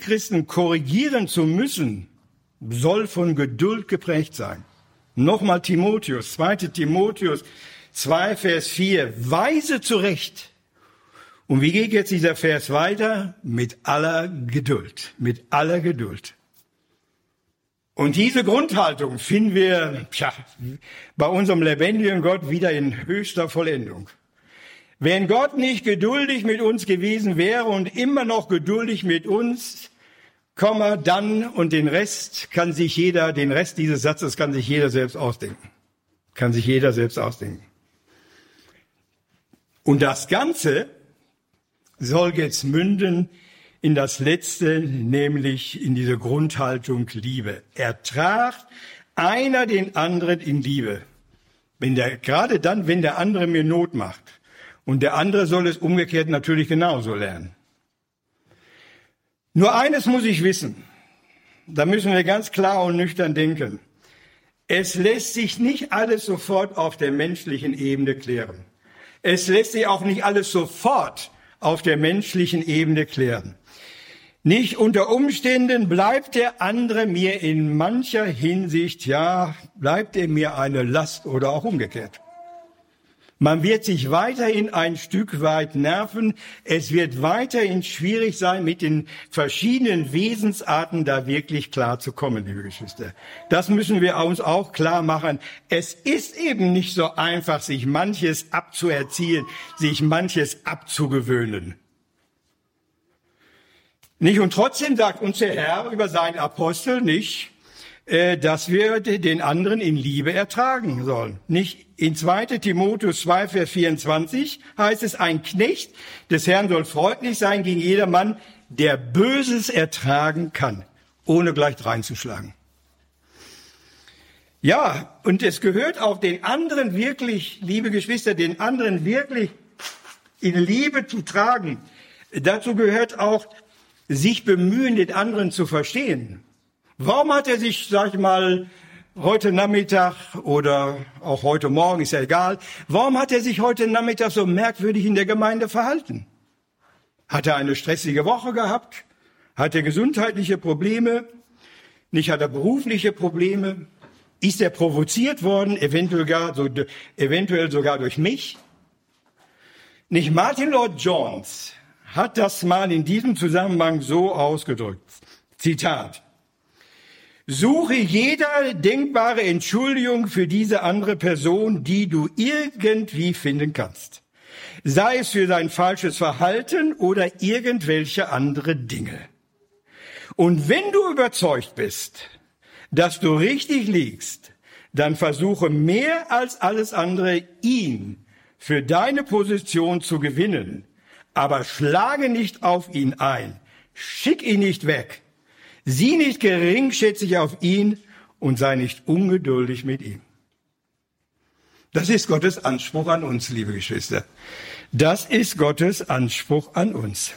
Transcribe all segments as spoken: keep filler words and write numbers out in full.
Mitchristen korrigieren zu müssen, soll von Geduld geprägt sein. Nochmal Timotheus, zweiter Timotheus zwei, Vers vier, weise zurecht. Und wie geht jetzt dieser Vers weiter? Mit aller Geduld, mit aller Geduld. Und diese Grundhaltung finden wir tja, bei unserem lebendigen Gott wieder in höchster Vollendung. Wenn Gott nicht geduldig mit uns gewesen wäre und immer noch geduldig mit uns, Komma, dann und den Rest kann sich jeder, den Rest dieses Satzes kann sich jeder selbst ausdenken. Kann sich jeder selbst ausdenken. Und das Ganze soll jetzt münden in das Letzte, nämlich in diese Grundhaltung Liebe. Ertragt einer den anderen in Liebe. Wenn der, gerade dann, wenn der andere mir Not macht. Und der andere soll es umgekehrt natürlich genauso lernen. Nur eines muss ich wissen. Da müssen wir ganz klar und nüchtern denken. Es lässt sich nicht alles sofort auf der menschlichen Ebene klären. Es lässt sich auch nicht alles sofort auf der menschlichen Ebene klären. Nicht unter Umständen bleibt der andere mir in mancher Hinsicht, ja, bleibt er mir eine Last oder auch umgekehrt. Man wird sich weiterhin ein Stück weit nerven. Es wird weiterhin schwierig sein, mit den verschiedenen Wesensarten da wirklich klar zu kommen, liebe Geschwister. Das müssen wir uns auch klar machen. Es ist eben nicht so einfach, sich manches abzuerziehen, sich manches abzugewöhnen. Nicht? Und trotzdem sagt uns der Herr über seinen Apostel nicht, dass wir den anderen in Liebe ertragen sollen. Nicht in zweiter Timotheus zwei, Vers vierundzwanzig heißt es, ein Knecht des Herrn soll freundlich sein gegen jedermann, der Böses ertragen kann, ohne gleich reinzuschlagen. Ja, und es gehört auch den anderen wirklich, liebe Geschwister, den anderen wirklich in Liebe zu tragen. Dazu gehört auch, sich bemühen, den anderen zu verstehen. Warum hat er sich, sag ich mal, heute Nachmittag oder auch heute Morgen, ist ja egal, warum hat er sich heute Nachmittag so merkwürdig in der Gemeinde verhalten? Hat er eine stressige Woche gehabt? Hat er gesundheitliche Probleme? Nicht hat er berufliche Probleme? Ist er provoziert worden, eventuell, gar, so, eventuell sogar durch mich? Nicht Martin Lloyd Jones hat das mal in diesem Zusammenhang so ausgedrückt. Zitat. Suche jeder denkbare Entschuldigung für diese andere Person, die du irgendwie finden kannst. Sei es für sein falsches Verhalten oder irgendwelche andere Dinge. Und wenn du überzeugt bist, dass du richtig liegst, dann versuche mehr als alles andere, ihn für deine Position zu gewinnen. Aber schlage nicht auf ihn ein. Schick ihn nicht weg. Sieh nicht geringschätzig auf ihn und sei nicht ungeduldig mit ihm. Das ist Gottes Anspruch an uns, liebe Geschwister. Das ist Gottes Anspruch an uns.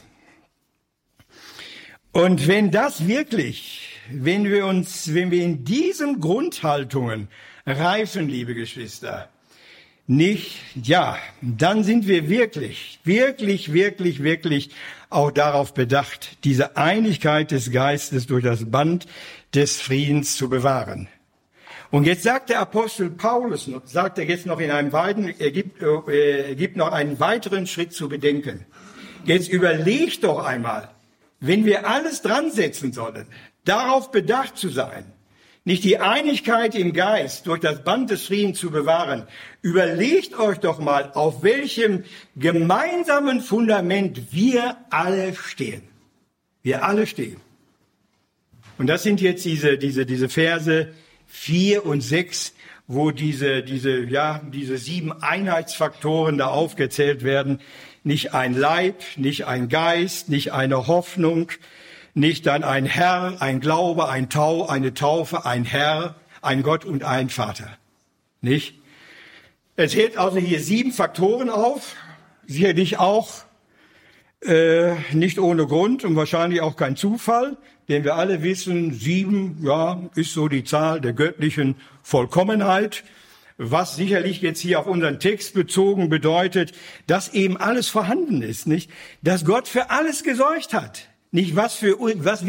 Und wenn das wirklich, wenn wir uns, wenn wir in diesen Grundhaltungen reifen, liebe Geschwister, nicht, ja, dann sind wir wirklich, wirklich, wirklich, wirklich auch darauf bedacht, diese Einigkeit des Geistes durch das Band des Friedens zu bewahren. Und jetzt sagt der Apostel Paulus, noch, sagt er jetzt noch in einem weiteren, er gibt, er gibt noch einen weiteren Schritt zu bedenken. Jetzt überleg doch einmal, wenn wir alles dran setzen sollen, darauf bedacht zu sein, nicht die Einigkeit im Geist durch das Band des Friedens zu bewahren. Überlegt euch doch mal, auf welchem gemeinsamen Fundament wir alle stehen. Wir alle stehen. Und das sind jetzt diese, diese, diese Verse vier und sechs, wo diese, diese, ja, diese sieben Einheitsfaktoren da aufgezählt werden. Nicht ein Leib, nicht ein Geist, nicht eine Hoffnung, nicht dann ein Herr, ein Glaube, ein Tau, eine Taufe, ein Herr, ein Gott und ein Vater. Nicht? Es zählt also hier sieben Faktoren auf, sicherlich auch äh, nicht ohne Grund und wahrscheinlich auch kein Zufall, denn wir alle wissen, sieben, ja, ist so die Zahl der göttlichen Vollkommenheit, was sicherlich jetzt hier auf unseren Text bezogen bedeutet, dass eben alles vorhanden ist, nicht? Dass Gott für alles gesorgt hat. Nicht was für was